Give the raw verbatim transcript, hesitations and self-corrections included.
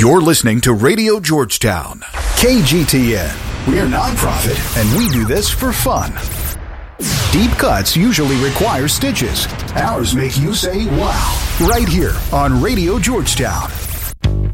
You're listening to Radio Georgetown, K G T N. We're nonprofit, and we do this for fun. Deep cuts usually require stitches. Ours make you say, wow, right here on Radio Georgetown.